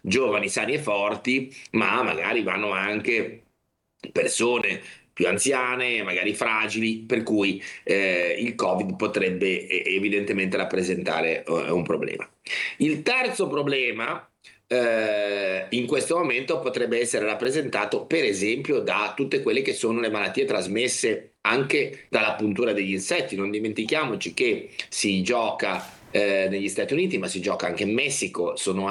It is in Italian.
giovani, sani e forti, ma magari vanno anche persone più anziane, magari fragili, per cui il Covid potrebbe evidentemente rappresentare un problema. Il terzo problema in questo momento potrebbe essere rappresentato per esempio da tutte quelle che sono le malattie trasmesse anche dalla puntura degli insetti. Non dimentichiamoci che si gioca negli Stati Uniti, ma si gioca anche in Messico, sono